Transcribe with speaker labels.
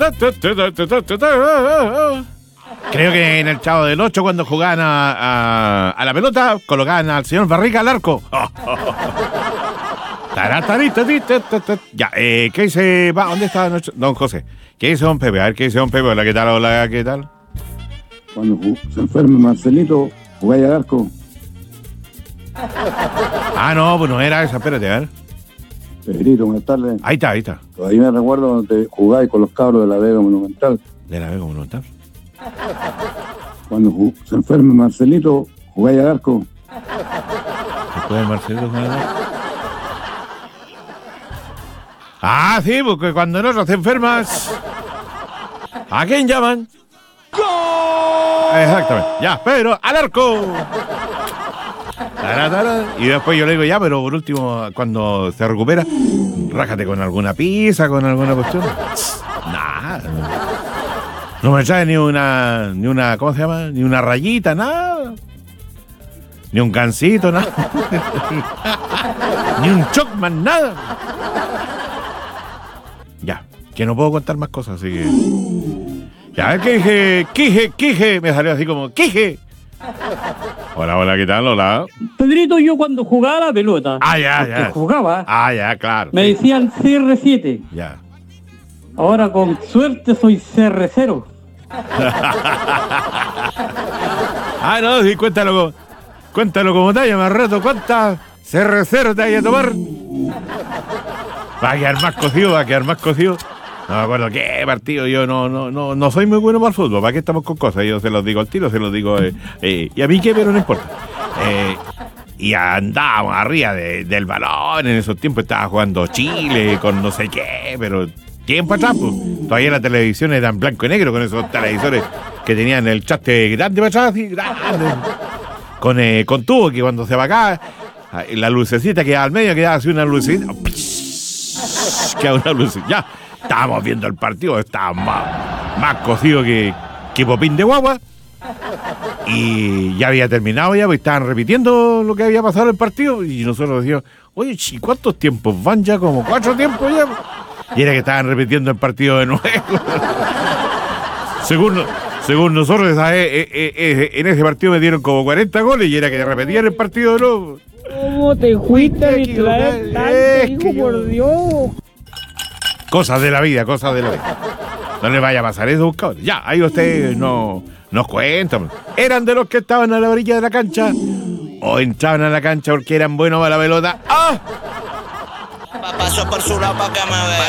Speaker 1: Creo que en el Chavo del 8, cuando jugaban a la pelota, colocaban al señor Barriga al arco. Ya, ¿qué dice? ¿Dónde está don José? ¿Qué dice don Pepe? A ver, ¿qué dice don Pepe? Hola, ¿qué tal? Hola, ¿qué tal?
Speaker 2: Cuando se enferme Marcelito, jugáis al arco.
Speaker 1: No, pues no era esa, espérate, a ver.
Speaker 2: Pedrito, buenas tardes.
Speaker 1: Ahí está.
Speaker 2: Todavía me recuerdo donde jugáis con los cabros de la Vega Monumental.
Speaker 1: De la Vega Monumental.
Speaker 2: Cuando se enferme Marcelito, jugáis al arco.
Speaker 1: ¿Después de Marcelito jugar al arco? Sí, porque cuando no se enfermas, ¿a quién llaman? ¡Gol! Exactamente. Ya, pero al arco. Y después yo le digo, ya, pero por último, cuando se recupera, rájate con alguna pizza, con alguna cuestión. Nada. No me trae ni una, ¿cómo se llama? Ni una rayita, nada. Ni un gansito, nada. Ni un chocman, nada. Ya, que no puedo contar más cosas, así que... Ya, a ver qué dije, Quije, me salió así como, Quije. Hola, ¿qué tal? Hola.
Speaker 3: Pedrito, yo cuando jugaba la pelota,
Speaker 1: ya.
Speaker 3: jugaba,
Speaker 1: ya, claro.
Speaker 3: me decían CR7.
Speaker 1: Ya.
Speaker 3: Ahora con suerte soy CR0.
Speaker 1: No, sí, cuéntalo como talla, más rato, ¿cuántas CR0 te vaya a tomar? Va a quedar más cocido. No me acuerdo qué partido, yo no soy muy bueno para el fútbol, ¿para qué estamos con cosas? Yo se los digo al tiro, se los digo, y a mí qué, pero no importa. Y andábamos arriba del balón, en esos tiempos estaba jugando Chile con no sé qué, pero tiempo atrás, pues, todavía la televisión era en blanco y negro, con esos televisores que tenían el chaste grande para atrás, así, grande, con tubo, que cuando se va acá, la lucecita quedaba al medio, quedaba así una lucecita, quedaba una lucecita, ya. Estábamos viendo el partido, estaba más cocido que popín de guagua. Y ya había terminado ya, pues estaban repitiendo lo que había pasado en el partido. Y nosotros decíamos, oye, ¿cuántos tiempos van ya? Como 4 tiempos ya. Y era que estaban repitiendo el partido de nuevo. Según nosotros, en ese partido metieron como 40 goles y era que repetían el partido de nuevo.
Speaker 3: ¿Cómo te fuiste a distraer tanto, hijo, por Dios?
Speaker 1: Cosas de la vida. No les vaya a pasar eso, buscadores. Ya, ahí ustedes nos cuentan. ¿Eran de los que estaban a la orilla de la cancha? ¿O entraban a la cancha porque eran buenos para la pelota?
Speaker 4: Paso por su lado para que me vea.